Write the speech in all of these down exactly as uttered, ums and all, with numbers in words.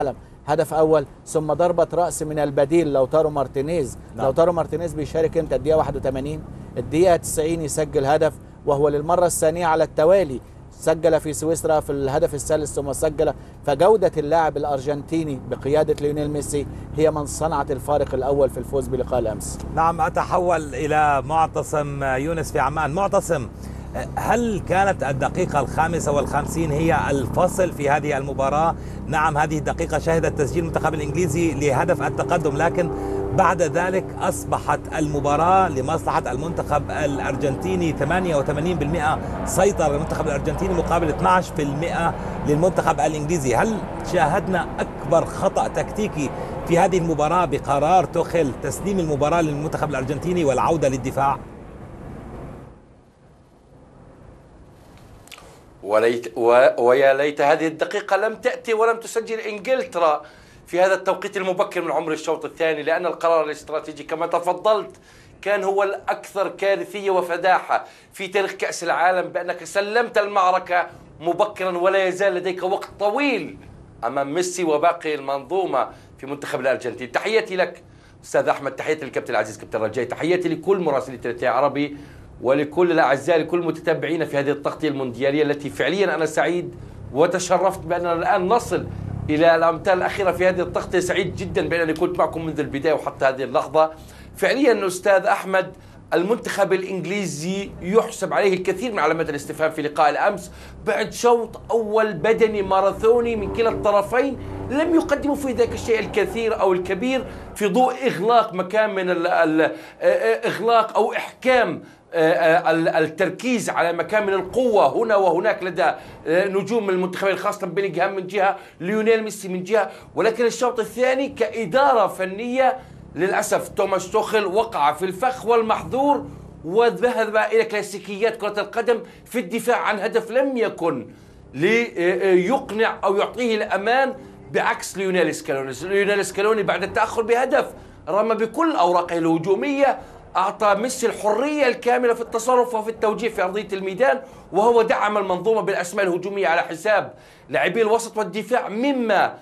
العالم. هدف اول ثم ضربه راس من البديل لوتارو مارتينيز. نعم. لوتارو مارتينيز بيشارك امتى؟ الدقيقه واحد وثمانين، الدقيقه تسعين يسجل هدف، وهو للمره الثانيه على التوالي. سجل في سويسرا في الهدف الثالث ثم سجل. فجوده اللاعب الارجنتيني بقياده ليونيل ميسي هي من صنعت الفارق الاول في الفوز بلقاء الامس. نعم، اتحول الى معتصم يونس في عمان. معتصم، هل كانت الدقيقة الخامسة والخمسين هي الفصل في هذه المباراة؟ نعم، هذه الدقيقة شهدت تسجيل المنتخب الإنجليزي لهدف التقدم، لكن بعد ذلك أصبحت المباراة لمصلحة المنتخب الأرجنتيني. ثمانية وثمانين بالمئة سيطر المنتخب الأرجنتيني مقابل اثني عشر بالمئة للمنتخب الإنجليزي. هل شاهدنا أكبر خطأ تكتيكي في هذه المباراة بقرار توخيل تسليم المباراة للمنتخب الأرجنتيني والعودة للدفاع؟ وليت ويا ليت هذه الدقيقة لم تأتي ولم تسجل إنجلترا في هذا التوقيت المبكر من عمر الشوط الثاني، لأن القرار الاستراتيجي كما تفضلت كان هو الأكثر كارثية وفداحة في تاريخ كأس العالم، بأنك سلمت المعركة مبكرا ولا يزال لديك وقت طويل أمام ميسي وباقي المنظومة في منتخب الأرجنتين. تحياتي لك أستاذ أحمد، تحياتي للكابتن العزيز كابتن رجاي، تحياتي لكل مراسلي ثلاثي عربي ولكل الأعزاء، لكل المتتبعين في هذه التغطية المونديالية التي فعليا أنا سعيد وتشرفت بأننا الآن نصل إلى الأمثال الأخيرة في هذه التغطية. سعيد جدا بأنني كنت معكم منذ البداية وحتى هذه اللحظة. فعليا أستاذ أحمد، المنتخب الإنجليزي يحسب عليه الكثير من علامات الاستفهام في لقاء الأمس بعد شوط أول بدني ماراثوني من كلا الطرفين لم يقدموا في ذاك الشيء الكثير أو الكبير في ضوء إغلاق مكان من إغلاق أو إحكام التركيز على مكان من القوة هنا وهناك لدى نجوم المنتخبين، خاصة بيلينغهام من جهة، ليونيل ميسي من جهة. ولكن الشوط الثاني كإدارة فنية للأسف توماس توخيل وقع في الفخ والمحظور وذهب إلى كلاسيكيات كرة القدم في الدفاع عن هدف لم يكن ليقنع أو يعطيه الأمان، بعكس ليونيل سكالوني. ليونيل سكالوني بعد التأخر بهدف رمى بكل أوراقه الهجومية، أعطى ميسي الحرية الكاملة في التصرف وفي التوجيه في أرضية الميدان، وهو دعم المنظومة بالأسماء الهجومية على حساب لاعبي الوسط والدفاع، مما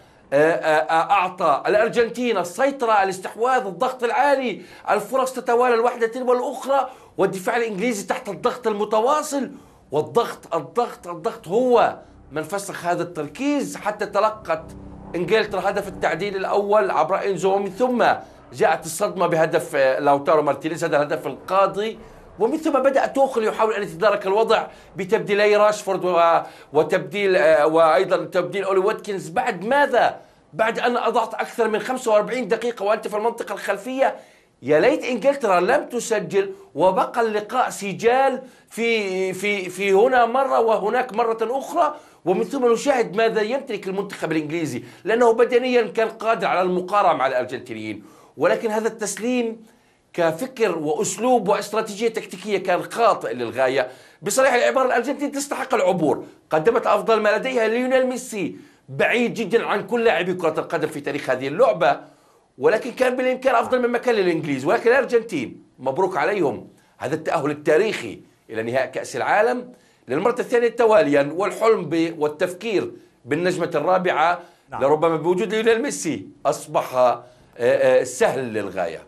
أعطى الأرجنتين السيطرة، الاستحواذ، الضغط العالي، الفرص تتوالى الواحدة تلو الأخرى، والدفاع الإنجليزي تحت الضغط المتواصل. والضغط الضغط الضغط هو من فسخ هذا التركيز حتى تلقت إنجلترا هدف التعديل الأول عبر إنزو، ومن ثم جاءت الصدمة بهدف لوتارو مارتينيز، هذا الهدف القاضي. ومن ثم بدأ توخيل يحاول أن يتدارك الوضع بتبديلي راشفورد وتبديل وأيضا تبديل أولي واتكنز. بعد ماذا؟ بعد أن أضعت أكثر من خمسة وأربعين دقيقة وأنت في المنطقة الخلفية. يا ليت إنجلترا لم تسجل وبقى اللقاء سجال في في في هنا مرة وهناك مرة أخرى، ومن ثم نشاهد ماذا يمتلك المنتخب الإنجليزي، لأنه بدنيا كان قادر على المقارنة مع الأرجنتينيين. ولكن هذا التسليم كفكر وأسلوب واستراتيجية تكتيكية كان خاطئ للغاية. بصريح العبارة الأرجنتين تستحق العبور، قدمت أفضل ما لديها. ليونيل ميسي بعيد جدا عن كل لاعبي كرة القدم في تاريخ هذه اللعبة، ولكن كان بالإمكان أفضل مما كان للإنجليز. ولكن الأرجنتين مبروك عليهم هذا التأهل التاريخي إلى نهائي كأس العالم للمرة الثانية تواليا، والحلم والتفكير بالنجمة الرابعة نعم. لربما بوجود ليونيل ميسي أصبح سهل للغاية.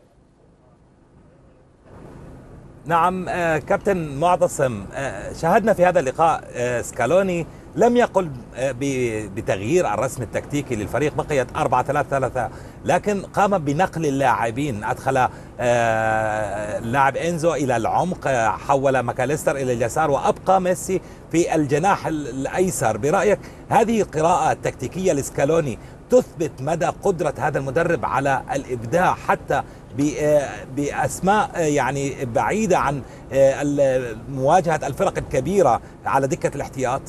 نعم كابتن معتصم، شاهدنا في هذا اللقاء سكالوني لم يقل بتغيير الرسم التكتيكي للفريق، بقيت أربعة ثلاثة ثلاثة، لكن قام بنقل اللاعبين. أدخل اللاعب إنزو إلى العمق، حول ماكاليستر إلى اليسار، وأبقى ميسي في الجناح الأيسر. برأيك هذه قراءة تكتيكية لسكالوني تثبت مدى قدرة هذا المدرب على الإبداع حتى بأسماء يعني بعيدة عن مواجهة الفرق الكبيرة على دكة الاحتياط؟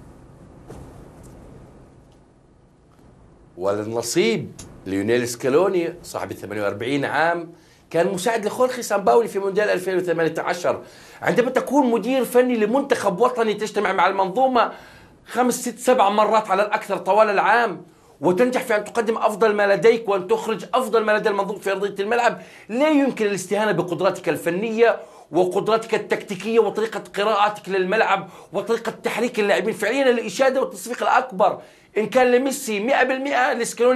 وللنصيب ليونيل سكالوني صاحب ثمانية وأربعين عام كان مساعد لخورخي سامباولي في مونديال ألفين وثمانية عشر. عندما تكون مدير فني لمنتخب وطني تجتمع مع المنظومة خمس ست سبع مرات على الأكثر طوال العام، وتنجح في أن تقدم أفضل ما لديك وأن تخرج أفضل ما لدى المنظومة في أرضية الملعب، لا يمكن الاستهانة بقدراتك الفنية وقدراتك التكتيكية وطريقة قراءتك للملعب وطريقة تحريك اللاعبين. فعليا الإشادة والتصفيق الأكبر إن كان لميسي مئة بالمئة، لسكالوني